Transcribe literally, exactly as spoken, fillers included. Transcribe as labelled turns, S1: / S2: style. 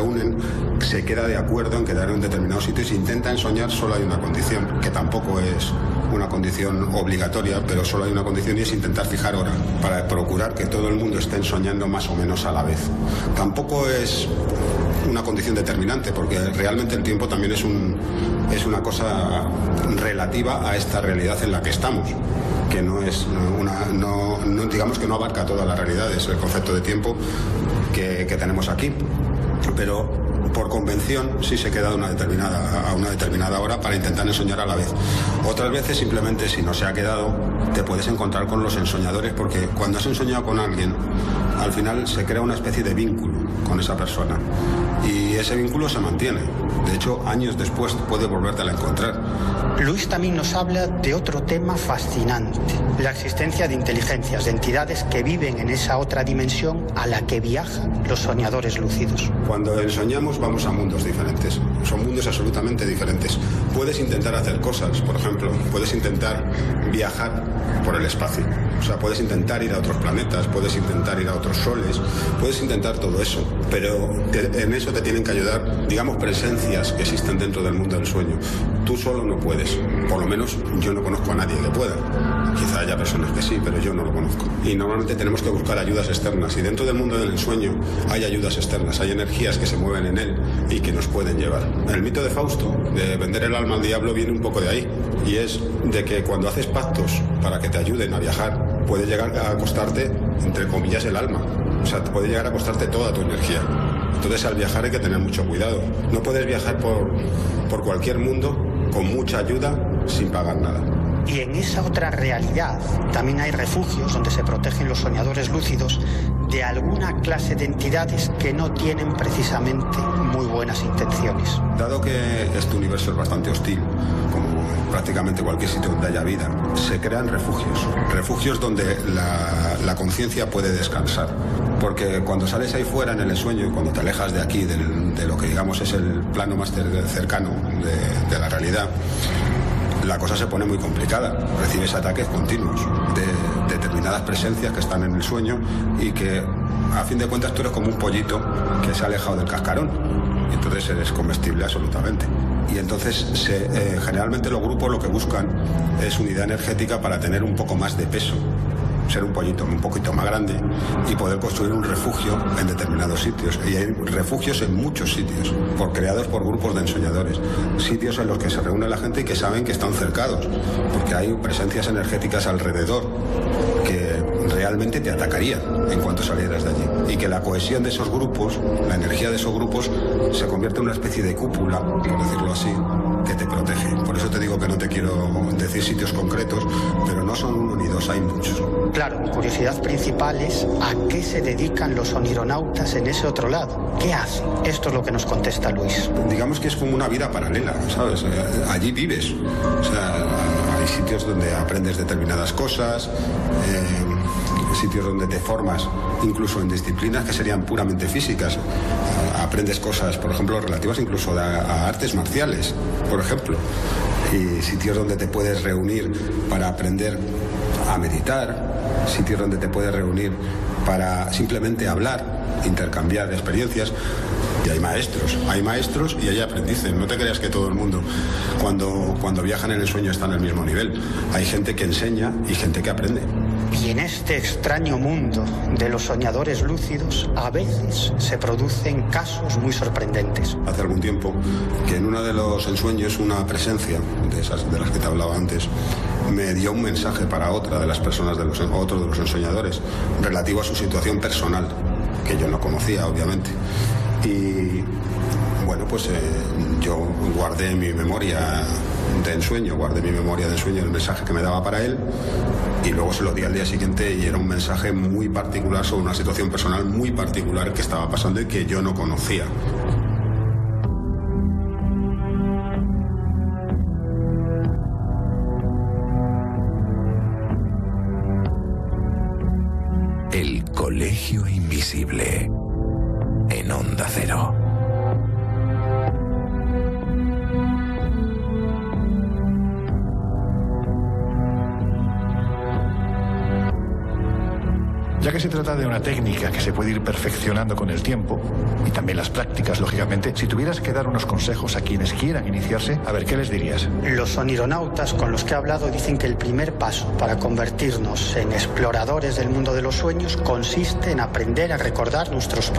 S1: reúnen se queda de acuerdo en quedar en un determinado sitio y si intentan soñar solo hay una condición, que tampoco es una condición obligatoria, pero solo hay una condición y es intentar fijar hora para procurar que todo el mundo esté soñando más o menos a la vez. Tampoco es una condición determinante, porque realmente el tiempo también es, un, es una cosa relativa a esta realidad en la que estamos, que no es una, no, no, digamos que no abarca toda la realidad, es el concepto de tiempo que, que tenemos aquí, pero por convención sí se queda a una determinada, a una determinada hora para intentar ensoñar a la vez. Otras veces simplemente si no se ha quedado te puedes encontrar con los ensoñadores, porque cuando has ensoñado con alguien al final se crea una especie de vínculo con esa persona y ese vínculo se mantiene. De hecho, años después puedes volverte a encontrar.
S2: Luis también nos habla de otro tema fascinante, la existencia de inteligencias, de entidades que viven en esa otra dimensión a la que viajan los soñadores lúcidos.
S1: Cuando ensoñamos vamos a mundos diferentes, son mundos absolutamente diferentes. Puedes intentar hacer cosas, por ejemplo, puedes intentar viajar por el espacio, o sea, puedes intentar ir a otros planetas, puedes intentar ir a otros soles, puedes intentar todo eso, pero te, en eso te tienen que ayudar, digamos, presencias que existen dentro del mundo del sueño. Tú solo no puedes, por lo menos yo no conozco a nadie que pueda. Quizá haya personas que sí, pero yo no lo conozco. Y normalmente tenemos que buscar ayudas externas, y dentro del mundo del ensueño hay ayudas externas, hay energías que se mueven en él y que nos pueden llevar. El mito de Fausto, de vender el alma al diablo, viene un poco de ahí, y es de que cuando haces pactos para que te ayuden a viajar, puede llegar a costarte, entre comillas, el alma. O sea, te puede llegar a costarte toda tu energía. Entonces, al viajar hay que tener mucho cuidado. No puedes viajar por, por cualquier mundo con mucha ayuda sin pagar nada.
S2: Y en esa otra realidad también hay refugios donde se protegen los soñadores lúcidos de alguna clase de entidades que no tienen precisamente muy buenas intenciones.
S1: Dado que este universo es bastante hostil, como prácticamente cualquier sitio donde haya vida, se crean refugios. Refugios donde la, la conciencia puede descansar. Porque cuando sales ahí fuera en el sueño y cuando te alejas de aquí, del, de lo que digamos es el plano más cercano de, de la realidad, la cosa se pone muy complicada. Recibes ataques continuos de determinadas presencias que están en el sueño y que, a fin de cuentas, tú eres como un pollito que se ha alejado del cascarón. Y entonces eres comestible absolutamente. Y entonces, se, eh, generalmente los grupos lo que buscan es unidad energética para tener un poco más de peso, ser un pollito un poquito más grande y poder construir un refugio en determinados sitios. Y hay refugios en muchos sitios, por, creados por grupos de ensoñadores. Sitios en los que se reúne la gente y que saben que están cercados, porque hay presencias energéticas alrededor que realmente te atacarían en cuanto salieras de allí. Y que la cohesión de esos grupos, la energía de esos grupos, se convierte en una especie de cúpula, por decirlo así, que te protege. Por eso te digo que no te quiero decir sitios concretos, pero no son uno ni dos, hay muchos.
S2: Claro, mi curiosidad principal es a qué se dedican los onironautas en ese otro lado. ¿Qué hacen? Esto es lo que nos contesta Luis.
S1: Digamos que es como una vida paralela, ¿sabes? Allí vives. O sea, hay sitios donde aprendes determinadas cosas, eh, sitios donde te formas incluso en disciplinas que serían puramente físicas. Aprendes cosas, por ejemplo, relativas incluso a, a artes marciales, por ejemplo. Y sitios donde te puedes reunir para aprender a meditar, sitios donde te puedes reunir para simplemente hablar, intercambiar experiencias. Y hay maestros, hay maestros y hay aprendices. No te creas que todo el mundo cuando, cuando viajan en el sueño está en el mismo nivel. Hay gente que enseña y gente que aprende.
S2: Y en este extraño mundo de los soñadores lúcidos, a veces se producen casos muy sorprendentes.
S1: Hace algún tiempo que en uno de los ensueños una presencia, de esas de las que te hablaba antes, me dio un mensaje para otra de las personas, de los, otro de los ensoñadores, relativo a su situación personal, que yo no conocía, obviamente. Y bueno, pues eh, yo guardé mi memoria de ensueño, guardé mi memoria de ensueño, el mensaje que me daba para él, y luego se lo di al día siguiente y era un mensaje muy particular sobre una situación personal muy particular que estaba pasando y que yo no conocía.
S3: El Colegio Invisible en Onda Cero.
S4: Ya que que se trata de una técnica que se puede ir perfeccionando con el tiempo y también las prácticas, lógicamente. Si tuvieras que dar unos consejos a quienes quieran iniciarse, a ver, ¿qué les dirías?
S2: Los onironautas con los que he hablado dicen que el primer paso para convertirnos en exploradores del mundo de los sueños consiste en aprender a recordar nuestros